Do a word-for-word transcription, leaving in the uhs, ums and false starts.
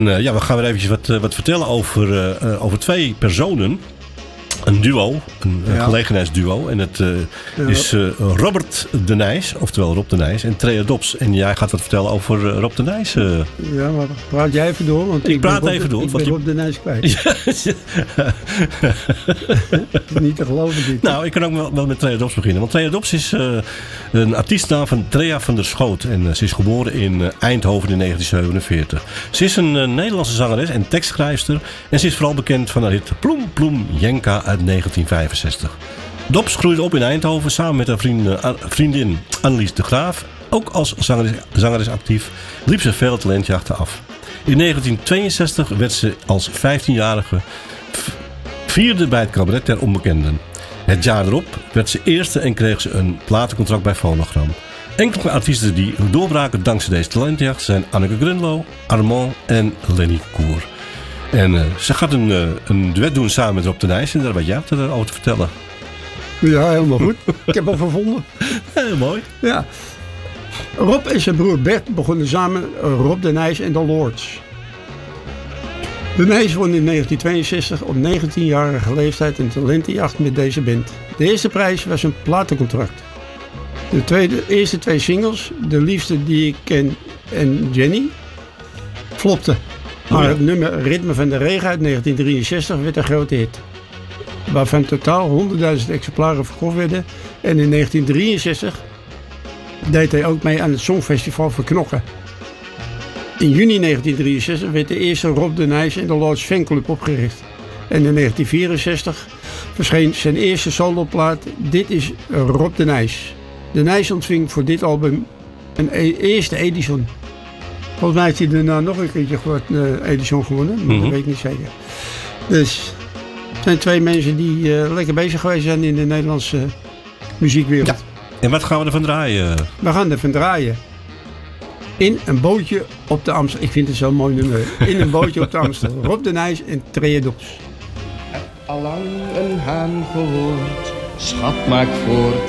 Uh, ja, we gaan weer eventjes wat, uh, wat vertellen over, uh, over twee personen. Een duo, een ja. gelegenheidsduo. En het uh, ja. is uh, Robert de Nijs, oftewel Rob de Nijs, en Trea Dobbs. En jij gaat wat vertellen over uh, Rob de Nijs. Uh. Ja, maar praat jij even door. Want ik, ik praat ben even Rob, door. Ik ben je... Rob de Nijs kwijt. Niet te geloven dit. Nou, ik kan ook wel, wel met Trea Dobbs beginnen. Want Trea Dobbs is uh, een artiestnaam van Trea van der Schoot. En uh, ze is geboren in uh, Eindhoven in negentien zevenenveertig. Ze is een uh, Nederlandse zangeres en tekstschrijfster. En ze is vooral bekend van haar hit Ploem Ploem Jenka uit negentien vijfenzestig. Dobbs groeide op in Eindhoven samen met haar vriend, uh, vriendin Annelies de Graaf. Ook als zangeres, zangeres actief liep ze veel talentjachten af. In negentien tweeënzestig werd ze als vijftienjarige vierde bij het cabaret der onbekenden. Het jaar erop werd ze eerste en kreeg ze een platencontract bij Phonogram. Enkele artiesten die doorbraken dankzij deze talentjacht zijn Anneke Grunlo, Armand en Lenny Koer. En uh, ze gaat een, uh, een duet doen samen met Rob de Nijs en daar weet jij wat over te vertellen. Ja, helemaal goed. Ik heb al gevonden. Heel mooi. Ja. Rob en zijn broer Bert begonnen samen Rob de Nijs en de Lords. De Nijs won in negentien tweeënzestig op negentienjarige leeftijd een talentenjacht met deze band. De eerste prijs was een platencontract. De tweede, eerste twee singles, De Liefste die ik ken en Jenny, flopten. Maar het nummer Ritme van de Regen uit negentien drieënzestig werd een grote hit. Waarvan totaal honderdduizend exemplaren verkocht werden. En in negentien drieënzestig deed hij ook mee aan het Songfestival voor Knokken. In juni negentien drieënzestig werd de eerste Rob de Nijs en de Lords fanclub opgericht. En in negentien vierenzestig verscheen zijn eerste soloplaat Dit is Rob de Nijs. De Nijs ontving voor dit album een e- eerste Edison. Volgens mij heeft hij daarna nog een keertje uh, Edison gewonnen, maar mm-hmm. dat weet ik niet zeker. Dus het zijn twee mensen die uh, lekker bezig geweest zijn in de Nederlandse uh, muziekwereld. Ja. En wat gaan we ervan draaien? We gaan ervan draaien. In een bootje op de Amstel. Ik vind het zo'n mooi nummer. In een bootje op de Amstel. Rob de Nijs en Trea Dobbs. Heb allang een haan gehoord, schat maakt voort